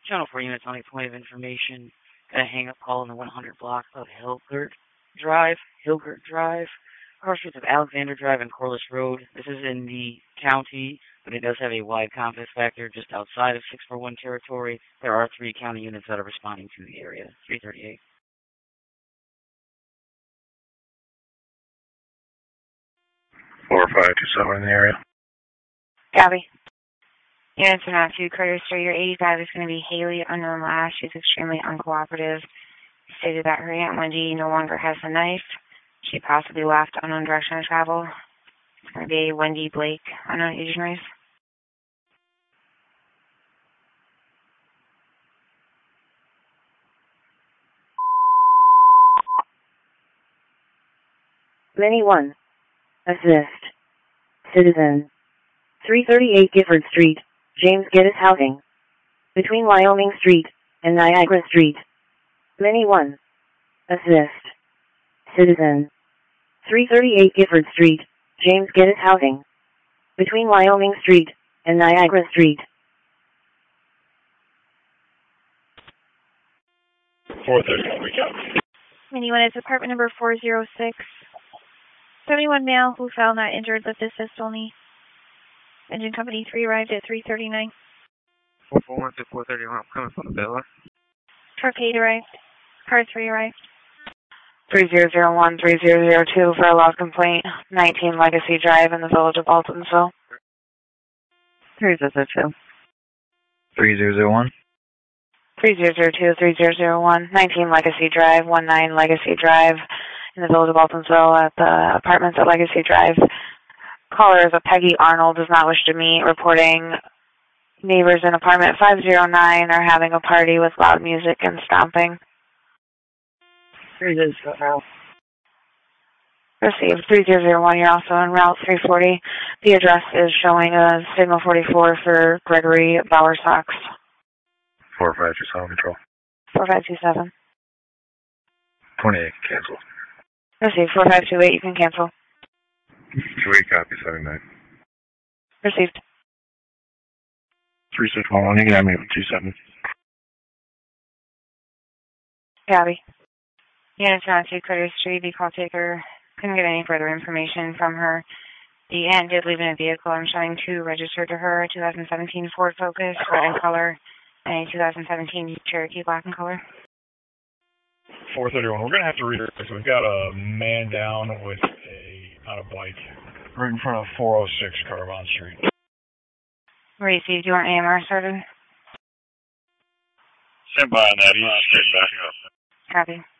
Channel 4 units on a point of information. Got a hang-up call in the 100 block of Hilgert Drive. Across streets of Alexander Drive and Corliss Road. This is in the county, but it does have a wide conflict factor just outside of 641 territory. There are 3 county units that are responding to the area. 338. 4527 in the area. Copy. Units are not to Carter Street. Your 85 is going to be Haley, unknown last. She's extremely uncooperative. Stated that her Aunt Wendy no longer has a knife. She possibly left unknown direction of travel. It's going to be Wendy Blake, unknown Asian race. Many 1. Assist. Citizen. 338 Gifford Street, James Geddes Housing. Between Wyoming Street and Niagara Street. Many 1. Assist. Citizen. 338 Gifford Street, James Geddes Housing. Between Wyoming Street and Niagara Street. 431, we count. Many 1 is apartment number 406. 71 male who fell not injured with assist only. Engine company 3 arrived at 339. 441 to 431, I'm coming from the Bella. Truck 8 arrived. Car 3 arrived. 3001, 3002 for a lost complaint, 19 Legacy Drive in the village of Altonville. 3002. 3001. 3002, 3001, 19 Legacy Drive, 19 Legacy Drive in the village of Altonville at the apartments at Legacy Drive. Caller is a Peggy Arnold, does not wish to meet, reporting neighbors in apartment 509 are having a party with loud music and stomping. Received 3001, you're also en route 340. The address is showing a signal 44 for Gregory Bowersox. 4527 control. 4527. 28, cancel. Received 4528, you can cancel. 28, copy 79. Received. 3611, you can have me for 27. Copy. Units are on to Carter Street. The call taker couldn't get any further information from her. The aunt did leave in a vehicle. I'm showing 2 registered to her, 2017 Ford Focus, red in color, and a 2017 Cherokee black in color. 431, we're going to have to redirect. We've got a man down with on a bike right in front of 406 Carbon Street. Received. Your AMR started. Stand by on that. He's straight backing up. Copy.